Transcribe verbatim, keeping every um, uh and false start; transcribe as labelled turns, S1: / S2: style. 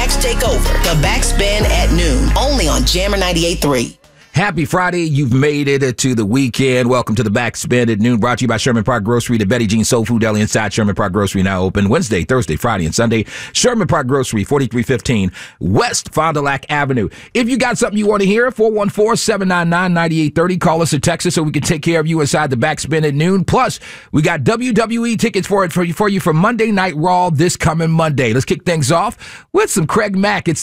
S1: Max take over. The Backspin at noon, only on Jammer ninety-eight point three.
S2: Happy Friday. You've made it to the weekend. Welcome to the Backspin at noon, brought to you by Sherman Park Grocery, the Betty Jean Soul Food Deli inside Sherman Park Grocery, now open Wednesday, Thursday, Friday, and Sunday. Sherman Park Grocery, forty-three fifteen West Fond du Lac Avenue. If you got something you want to hear, four one four, seven nine nine, nine eight three zero. Call us or text us so we can take care of you inside the Backspin at noon. Plus, we got W W E tickets for it for you, for you for Monday Night Raw this coming Monday. Let's kick things off with some Craig Mack. It's